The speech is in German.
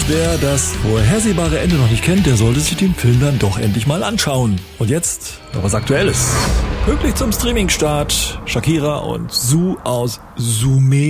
wer das vorhersehbare Ende noch nicht kennt, der sollte sich den Film dann doch endlich mal anschauen. Und jetzt noch was Aktuelles. Pünktlich zum Streaming-Start Shakira und Su aus Sume